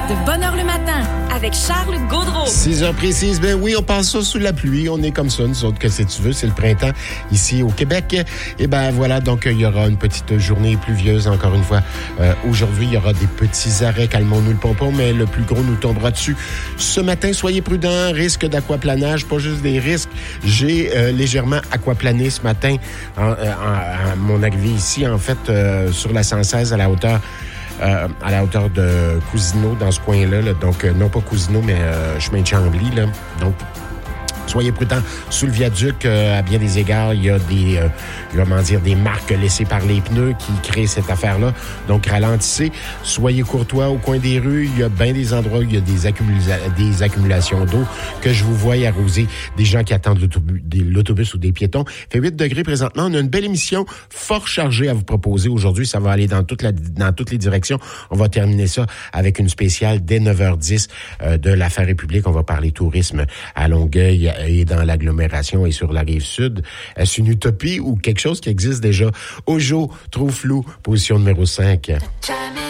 de Bonne Heure le matin avec Charles Gaudreau. 6h précises, ben oui, on passe ça sous la pluie. On est comme ça, nous autres, que si tu veux, c'est le printemps ici au Québec. Et ben voilà, donc il y aura une petite journée pluvieuse encore une fois. Aujourd'hui, il y aura des petits arrêts, calmons-nous le pompon, mais le plus gros nous tombera dessus. Ce matin, soyez prudents, risque d'aquaplanage, pas juste des risques. J'ai légèrement aquaplané ce matin à mon arrivée ici, en fait, sur la 116 à la hauteur de Cousineau, dans ce coin-là. Là. Donc, non pas Cousineau, mais chemin de Chambly. Là. Donc, soyez prudents. Sous le viaduc, à bien des égards, il y a des marques laissées par les pneus qui créent cette affaire-là. Donc, ralentissez. Soyez courtois au coin des rues. Il y a bien des endroits où il y a des accumulations d'eau que je vous vois arroser des gens qui attendent l'autobus ou des piétons. Il fait 8 degrés présentement. On a une belle émission fort chargée à vous proposer aujourd'hui. Ça va aller dans toutes les directions. On va terminer ça avec une spéciale dès 9h10 de l'Affaire République. On va parler tourisme à Longueuil et dans l'agglomération et sur la rive sud. Est-ce une utopie ou quelque chose qui existe déjà? Ojo, trop flou, position numéro 5.